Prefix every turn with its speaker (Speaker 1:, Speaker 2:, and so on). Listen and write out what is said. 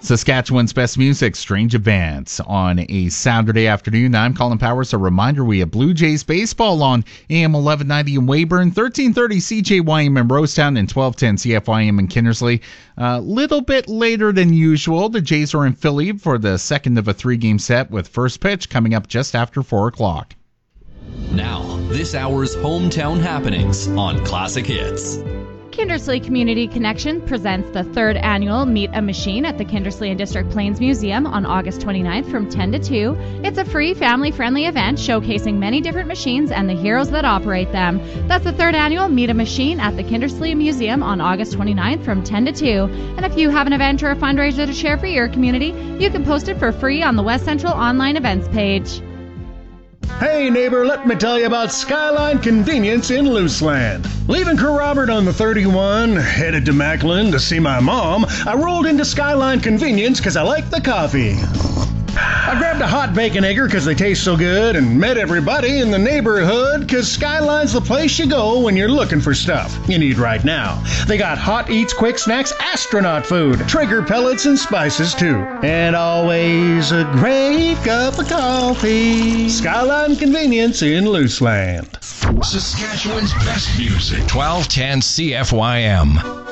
Speaker 1: Saskatchewan's best music, Strange Events, on a Saturday afternoon. I'm Colin Powers. A reminder, we have Blue Jays baseball on AM 1190 in Weyburn, 1330 CJYM in Rosetown, and 1210 CFYM in Kindersley. A little bit later than usual, the Jays are in Philly for the second of a three-game set, with first pitch coming up just after 4 o'clock.
Speaker 2: Now, this hour's hometown happenings on Classic Hits.
Speaker 3: Kindersley Community Connection presents the 3rd annual Meet a Machine at the Kindersley and District Plains Museum on August 29th from 10 to 2. It's a free, family-friendly event showcasing many different machines and the heroes that operate them. That's the 3rd annual Meet a Machine at the Kindersley Museum on August 29th from 10 to 2. And if you have an event or a fundraiser to share for your community, you can post it for free on the West Central online events page.
Speaker 4: Hey neighbor, let me tell you about Skyline Convenience in Luceland. Leaving Kerrobert on the 31, headed to Macklin to see my mom, I rolled into Skyline Convenience because I like the coffee. I grabbed a hot bacon egger because they taste so good and met everybody in the neighborhood because Skyline's the place you go when you're looking for stuff you need right now. They got hot eats, quick snacks, astronaut food, Traeger pellets and spices too. And always a great cup of coffee. Skyline Convenience in Luceland.
Speaker 5: Saskatchewan's best music. 1210 CFYM.